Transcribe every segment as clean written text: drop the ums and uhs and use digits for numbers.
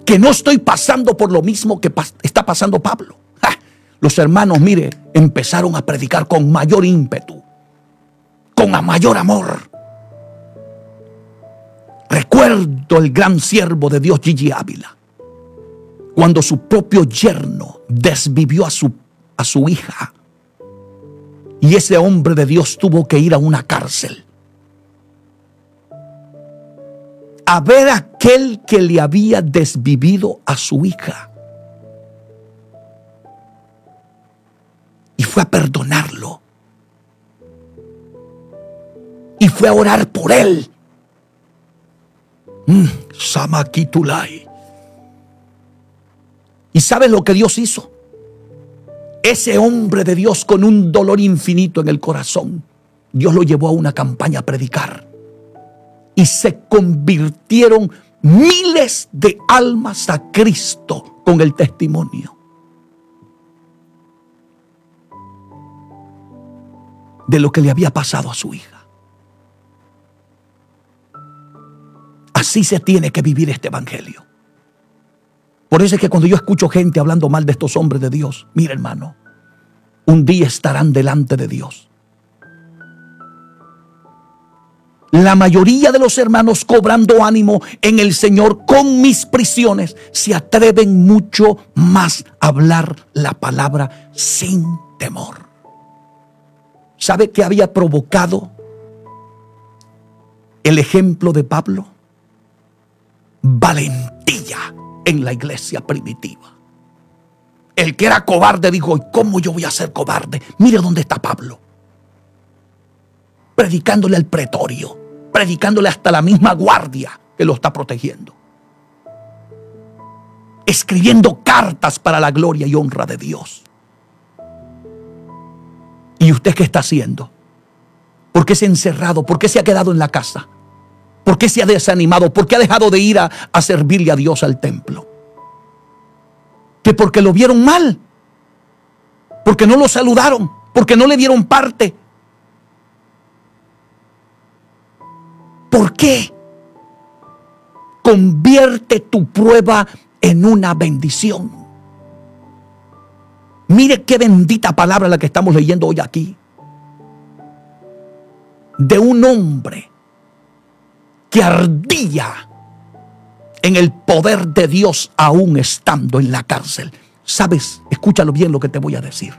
que no estoy pasando por lo mismo que está pasando Pablo. Los hermanos, mire, empezaron a predicar con mayor ímpetu, con mayor amor. Recuerdo el gran siervo de Dios, Gigi Ávila, cuando su propio yerno desvivió a su hija. Y ese hombre de Dios tuvo que ir a una cárcel a ver a aquel que le había desvivido a su hija. Y fue a perdonarlo. Y fue a orar por él. Samakitulai. ¿Y sabes lo que Dios hizo? Ese hombre de Dios, con un dolor infinito en el corazón, Dios lo llevó a una campaña a predicar. Y se convirtieron miles de almas a Cristo con el testimonio de lo que le había pasado a su hija. Así se tiene que vivir este evangelio. Por eso es que cuando yo escucho gente hablando mal de estos hombres de Dios, mira, hermano, un día estarán delante de Dios. La mayoría de los hermanos, cobrando ánimo en el Señor con mis prisiones, se atreven mucho más a hablar la palabra sin temor. ¿Sabe qué había provocado el ejemplo de Pablo? Valentía en la iglesia primitiva. El que era cobarde dijo: ¿y cómo yo voy a ser cobarde? Mire dónde está Pablo. Predicándole al pretorio, predicándole hasta la misma guardia que lo está protegiendo. Escribiendo cartas para la gloria y honra de Dios. ¿Y usted qué está haciendo? ¿Por qué se ha encerrado? ¿Por qué se ha quedado en la casa? ¿Por qué se ha desanimado? ¿Por qué ha dejado de ir a servirle a Dios al templo? Que porque lo vieron mal, porque no lo saludaron, porque no le dieron parte. ¿Por qué? Convierte tu prueba en una bendición. Mire qué bendita palabra la que estamos leyendo hoy aquí. De un hombre que ardía en el poder de Dios aún estando en la cárcel. ¿Sabes? Escúchalo bien lo que te voy a decir.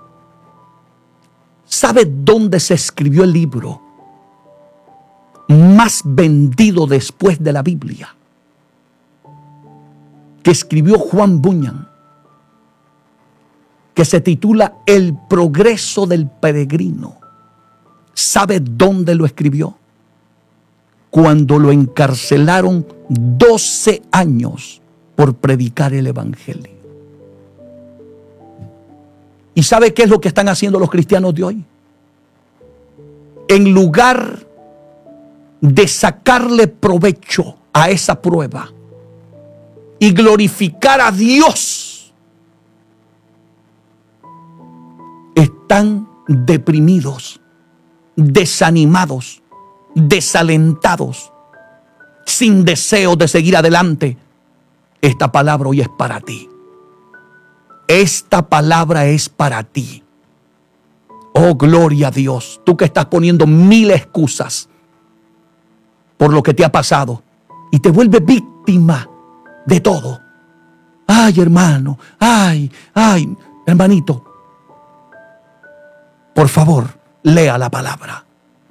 ¿Sabes dónde se escribió el libro más vendido después de la Biblia? Que escribió Juan Bunyan, que se titula El progreso del peregrino. ¿Sabe dónde lo escribió? Cuando lo encarcelaron 12 años por predicar el evangelio. ¿Y sabe qué es lo que están haciendo los cristianos de hoy? En lugar de sacarle provecho a esa prueba y glorificar a Dios, están deprimidos, desanimados, desalentados, sin deseo de seguir adelante. Esta palabra hoy es para ti. Esta palabra es para ti. Oh, gloria a Dios. Tú que estás poniendo 1000 excusas por lo que te ha pasado y te vuelves víctima de todo. Ay, hermano, ay, hermanito. Por favor, lea la palabra.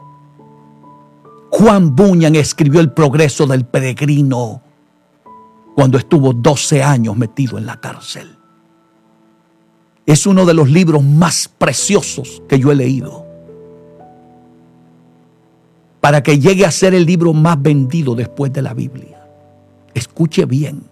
Juan Bunyan escribió El progreso del peregrino cuando estuvo 12 años metido en la cárcel. Es uno de los libros más preciosos que yo he leído. Para que llegue a ser el libro más vendido después de la Biblia. Escuche bien.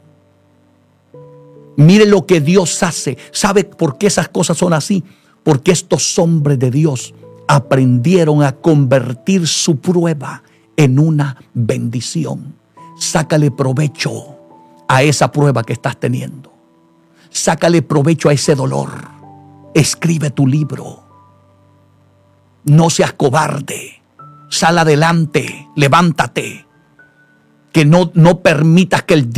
Mire lo que Dios hace. ¿Sabe por qué esas cosas son así? Porque estos hombres de Dios aprendieron a convertir su prueba en una bendición. Sácale provecho a esa prueba que estás teniendo. Sácale provecho a ese dolor. Escribe tu libro. No seas cobarde. Sal adelante, levántate. Que no permitas que el